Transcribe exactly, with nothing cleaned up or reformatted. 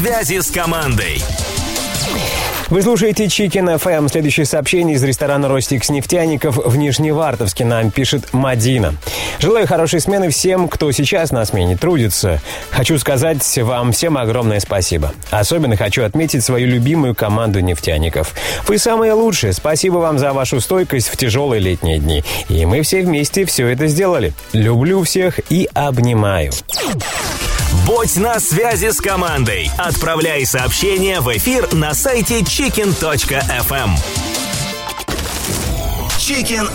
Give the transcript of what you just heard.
Связи с командой. Вы слушаете Chicken эф эм. Следующее сообщение из ресторана «Ростикс» нефтяников в Нижневартовске нам пишет Мадина. Желаю хорошей смены всем, кто сейчас на смене трудится. Хочу сказать вам всем огромное спасибо. Особенно хочу отметить свою любимую команду нефтяников. Вы самые лучшие. Спасибо вам за вашу стойкость в тяжелые летние дни. И мы все вместе все это сделали. Люблю всех и обнимаю. Будь на связи с командой. Отправляй сообщения в эфир на сайте чикен точка эф эм. Chicken